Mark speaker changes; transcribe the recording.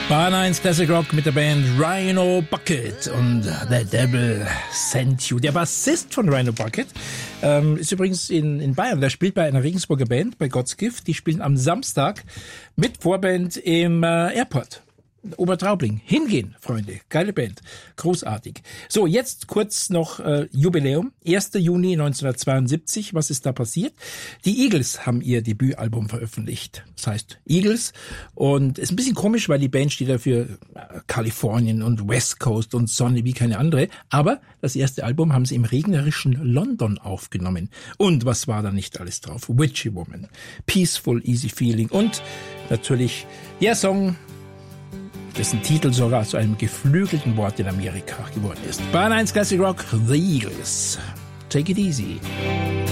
Speaker 1: Bahn 1 Classic Rock mit der Band Rhino Bucket und The Devil Sent You. Der Bassist von Rhino Bucket ist übrigens in Bayern. Der spielt bei einer Regensburger Band, bei God's Gift. Die spielen am Samstag mit Vorband im Airport. Obertraubling. Hingehen, Freunde. Geile Band. Großartig. So, jetzt kurz noch Jubiläum. 1. Juni 1972. Was ist da passiert? Die Eagles haben ihr Debütalbum veröffentlicht. Das heißt Eagles. Und ist ein bisschen komisch, weil die Band steht da für Kalifornien und West Coast und Sonne wie keine andere. Aber das erste Album haben sie im regnerischen London aufgenommen. Und was war da nicht alles drauf? Witchy Woman, Peaceful Easy Feeling und natürlich der Song, dessen Titel sogar zu einem geflügelten Wort in Amerika geworden ist. Bahn 1 Classic Rock, The Eagles. Take it easy.